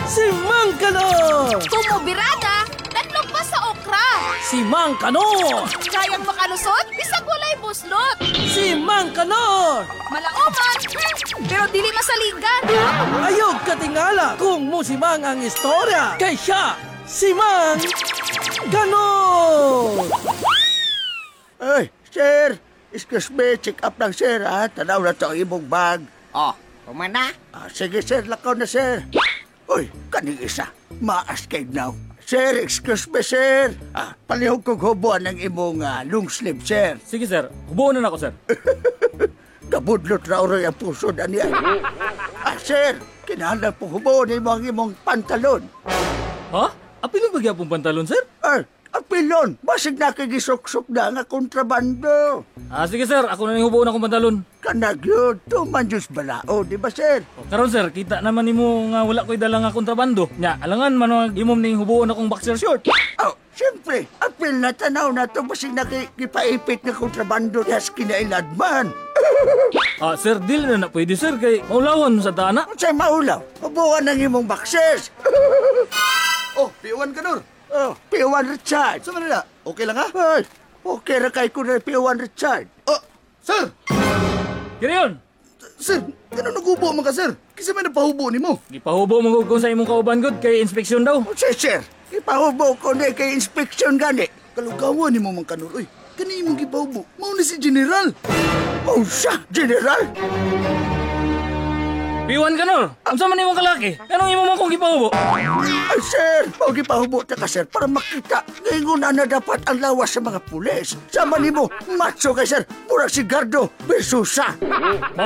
Si Mang Kanor! Tumubirada, tatlong pa sa okra. Si Mang Kanor! Kayang makalusot, bisag walay buslot. Si Mang Kanor! Malaoman, pero dili masaligan. Ayog katingala kung musimang ang istorya. Kay siya, si Mang Kanor! Ay, sir! Excuse me, check up lang, sir, ha? Tanaw na to ang imong bag. Oh, kumana? Sige, sir, lakaw na, sir. Uy, kaning isa. Maas kay now. Sir, excuse me, sir. Palihog kong hubuan ng imong long sleeve, sir. Sige sir, hubuon na ako sir. Kabudlot raw rin ang puso na niya. Sir, kinahanglan po hubuan ang imong pantalon. Ha? Apilong bagya pong pantalon sir? Ang pilon, basig na kagisok-sok na nga kontrabando. Sige sir, ako na yung hubuon akong pantalon. Kanag yun, tumanjus balao, di ba, sir? Karon sir, kita naman nimo nga wala ko'y dala nga kontrabando. Nya, alangan man ang imom ning hubuon akong boxer short. Siyempre, apil na tanaw na ito, basig na kipaipit na kontrabando yas kinailadman. Sir, dili na pwede sir, kay maulawon sa tana. Kung sa'y maulaw, hubuan ng imong boxers. P1 Kanor. P1 Richard. Sa manila, okay lang ha? Ay, okay ra kay ko na P1 Richard. Sir! Kirayon, Sir, ano nagubo man ka, sir? Kasi may napahubo ni mo. gipahubo mo kung sa imong kauban gud kay inspeksyon daw. Sir, ipahubo ko na kay inspection gani. Kalugawan ni mo man Kanor. Uy, kani mong gipahubo. Mauna si General. Oh, siya, General. Piwan ka no? Unsa man imong kalaki? Anong imo man kong gipahubo? Ay, sir, paugi-pahubo ta ka, sir, para makita. Ngayon na dapat ang lawas sa mga pulis. Sama ni mo, macho kay, sir, murag si Gardo Besusa.